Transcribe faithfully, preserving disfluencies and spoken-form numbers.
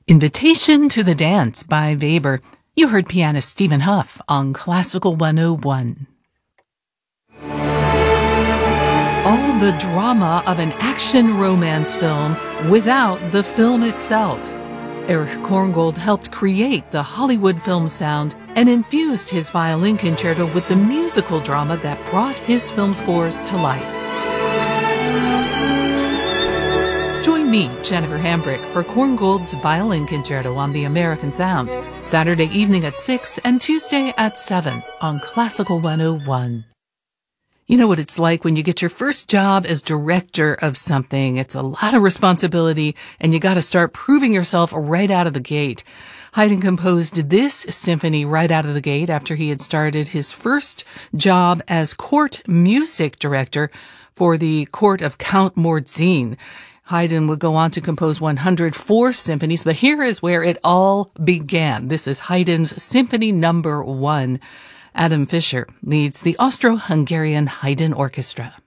Invitation to the Dance by Weber. You heard pianist Stephen Huff on Classical one oh one. All the drama of an action romance film without the film itself. Erich Korngold helped create the Hollywood film sound and infused his violin concerto with the musical drama that brought his film scores to life. Join me, Jennifer Hambrick, for Korngold's Violin Concerto on the American Sound, Saturday evening at six and Tuesday at seven on Classical one oh one. You know what it's like when you get your first job as director of something. It's a lot of responsibility, and you got to start proving yourself right out of the gate. Haydn composed this symphony right out of the gate after he had started his first job as court music director for the court of Count Mordzin. Haydn would go on to compose one hundred four symphonies, but here is where it all began. This is Haydn's Symphony Number One. Adam Fischer leads the Austro-Hungarian Haydn Orchestra.